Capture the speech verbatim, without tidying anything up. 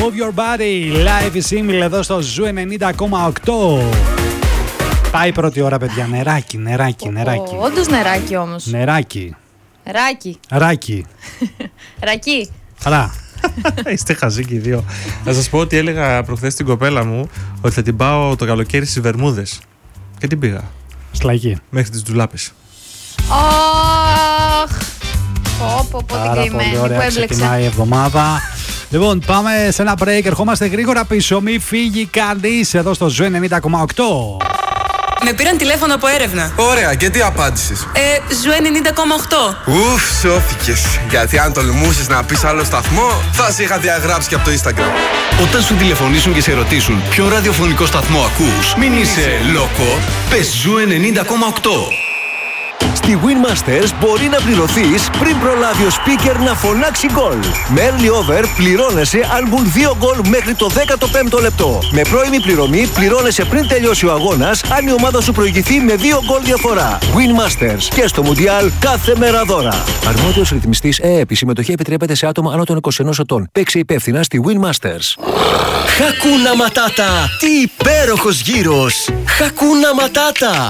Move Your Body, live single εδώ στο Ζου ενενήντα κόμμα οκτώ. Πάει η πρώτη ώρα, παιδιά. Νεράκι, νεράκι, νεράκι. Όντως νεράκι όμως. Νεράκι. Ράκι. Ράκι. Ρακί. Ρα. Είστε χαζοί και οι δύο. Να σας πω ότι έλεγα προχθές στην κοπέλα μου ότι θα την πάω το καλοκαίρι στις Βερμούδες. Και την πήγα. Σλαγή. Μέχρι τις ντουλάπες. Αχ. Πω, πω, πω, Πάρα την πολύ καημένη ωραία, που έμπλεξε. ξεκινάει η εβδομάδα. Λοιπόν, πάμε σε ένα break. Ερχόμαστε γρήγορα πίσω. Μη φύγει κανείς εδώ στο Ζου ενενήντα κόμμα οκτώ. Με πήραν τηλέφωνο από έρευνα. Ωραία, και τι απάντησες? Ε, Ζου ενενήντα κόμμα οκτώ. Ουφ, σώθηκες. Γιατί αν τολμούσες να πεις άλλο σταθμό, θα σε είχα διαγράψει και από το Instagram. Όταν σου τηλεφωνήσουν και σε ρωτήσουν ποιο ραδιοφωνικό σταθμό ακούς, μην είσαι λόκο, πες Ζου ενενήντα κόμμα οκτώ. Στη Winmasters μπορεί να πληρωθείς πριν προλάβει ο speaker να φωνάξει γκολ. Με early over πληρώνεσαι αν μπουν δύο γκολ μέχρι το δέκατο πέμπτο λεπτό. Με πρώιμη πληρωμή πληρώνεσαι πριν τελειώσει ο αγώνας αν η ομάδα σου προηγηθεί με δύο γκολ διαφορά. Winmasters και στο Μουντιάλ κάθε μέρα δώρα. Αρμόδιος ρυθμιστής ΕΕΠ. Η συμμετοχή επιτρέπεται σε άτομα άνω των είκοσι ενός ετών. Παίξε υπεύθυνα στη Winmasters. Χακούνα Ματάτα! Τι υπέροχος γύρος! Χακούνα Ματάτα!